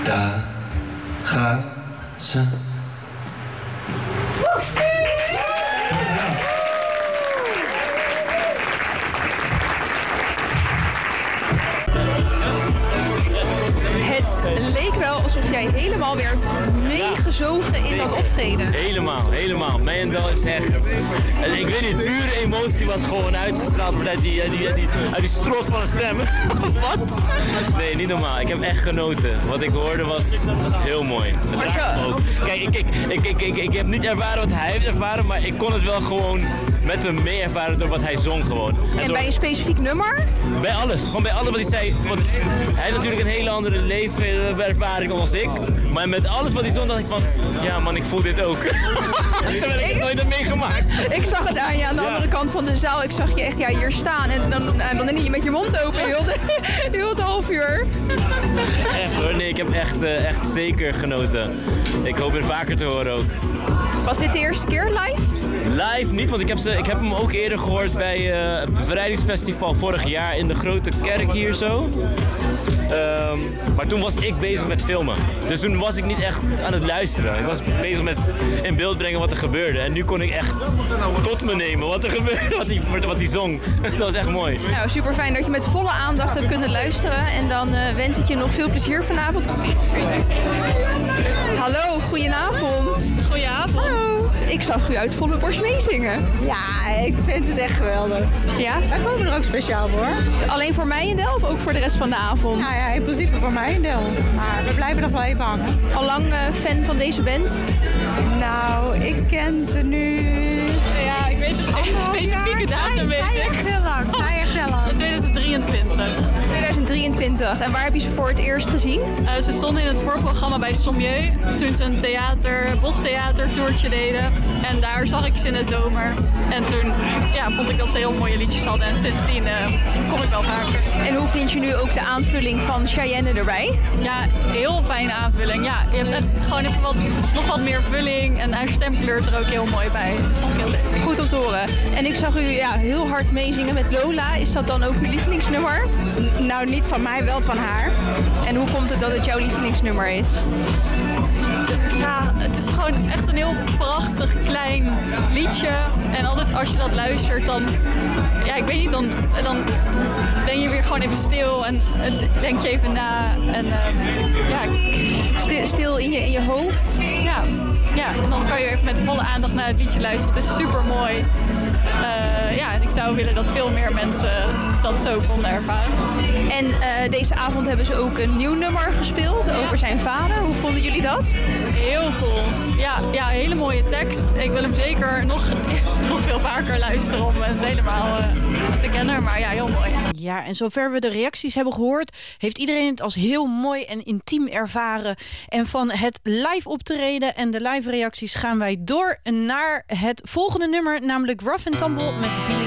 Daar gaat ze. Het leek wel alsof jij helemaal werd meegezogen in dat optreden. Helemaal. Mayendal is echt... Ik weet niet, pure emotie wat gewoon uitgestraald wordt uit die strot van een stem. Wat? Nee, niet normaal. Ik heb echt genoten. Wat ik hoorde was heel mooi. Het raakt me ook. Kijk, ik heb niet ervaren wat hij heeft ervaren, maar ik kon het wel gewoon met hem mee ervaren door wat hij zong gewoon. En bij een specifiek nummer? Bij alles. Gewoon bij alles wat hij zei. Want hij heeft natuurlijk een hele andere levenservaring als ik. Maar met alles wat hij zong dacht ik van... Ja man, ik voel dit ook. Terwijl ik het nooit heb meegemaakt. Ik zag het aan je aan de andere kant van de zaal. Ik zag je echt hier staan. En dan niet met je mond open heel het half uur. Echt hoor. Nee, ik heb echt zeker genoten. Ik hoop hem vaker te horen ook. Was dit de eerste keer live? Live niet, want ik heb hem ook eerder gehoord bij het Bevrijdingsfestival vorig jaar in de Grote Kerk hier zo. Maar toen was ik bezig met filmen. Dus toen was ik niet echt aan het luisteren. Ik was bezig met in beeld brengen wat er gebeurde. En nu kon ik echt tot me nemen wat er gebeurde, wat die zong. Dat was echt mooi. Nou, super fijn dat je met volle aandacht hebt kunnen luisteren. En dan wens ik je nog veel plezier vanavond. Hallo, goedenavond. Goedenavond. Hallo. Ik zag u uit volle borst meezingen. Ja, ik vind het echt geweldig. Ja? Wij komen er ook speciaal voor. Alleen voor Mayendel of ook voor de rest van de avond? Nou ja, in principe voor Mayendel. Maar we blijven nog wel even hangen. Al lang fan van deze band? Nou, ik ken ze nu... Ja, ik weet dus één specifieke datum, weet ik. Echt heel lang. Zij echt heel lang. 2023. 2023. En waar heb je ze voor het eerst gezien? Ze stonden in het voorprogramma bij Sommieu. Toen ze een bostheater toertje deden. En daar zag ik ze in de zomer. En toen vond ik dat ze heel mooie liedjes hadden. En sindsdien kom ik wel vaker. En hoe vind je nu ook de aanvulling van Cheyenne erbij? Ja, heel fijne aanvulling. Ja, je hebt echt gewoon even nog wat meer vulling. En haar stem kleurt er ook heel mooi bij. Dat vond ik heel leuk. Goed om te horen. En ik zag u heel hard meezingen met Lola. Is dat dan ook uw lievelingsnummer? Nou, niet van mij, wel van haar. En hoe komt het dat het jouw lievelingsnummer is? Ja, het is gewoon echt een heel prachtig klein liedje. En altijd als je dat luistert, dan... Ja, ik weet niet, dan ben je weer gewoon even stil en denk je even na. En Stil in je hoofd? Ja, en dan kan je even met volle aandacht naar het liedje luisteren. Het is super mooi. En ik zou willen dat veel meer mensen dat zo konden ervaren. En deze avond hebben ze ook een nieuw nummer gespeeld over zijn vader. Hoe vonden jullie dat? Heel cool. Ja, hele mooie tekst. Ik wil hem zeker nog veel vaker luisteren om het helemaal te kennen. Maar ja, heel mooi. Ja, en zover we de reacties hebben gehoord, heeft iedereen het als heel mooi en intiem ervaren. En van het live optreden en de live reacties gaan wij door naar het volgende nummer, namelijk Rough and Tumble met de feeling.